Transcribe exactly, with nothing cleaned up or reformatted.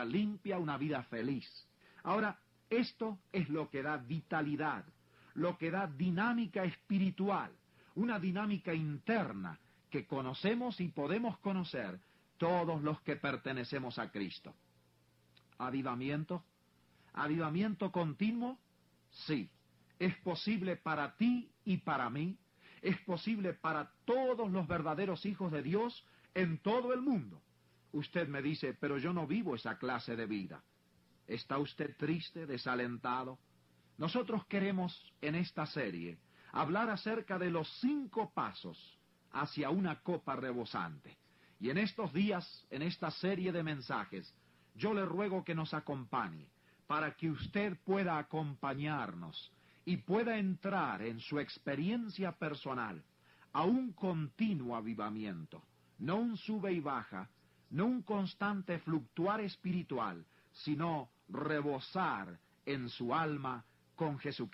limpia, una vida feliz. Ahora, esto es lo que da vitalidad, lo que da dinámica espiritual, una dinámica interna que conocemos y podemos conocer todos los que pertenecemos a Cristo. ¿Avivamiento? ¿Avivamiento continuo? Sí. Es posible para ti y para mí. Es posible para todos los verdaderos hijos de Dios en todo el mundo. Usted me dice, pero yo no vivo esa clase de vida. ¿Está usted triste, desalentado? Nosotros queremos, en esta serie, hablar acerca de los cinco pasos hacia una copa rebosante. Y en estos días, en esta serie de mensajes, yo le ruego que nos acompañe, para que usted pueda acompañarnos y pueda entrar en su experiencia personal a un continuo avivamiento, no un sube y baja, no un constante fluctuar espiritual, sino rebosar en su alma con Jesucristo.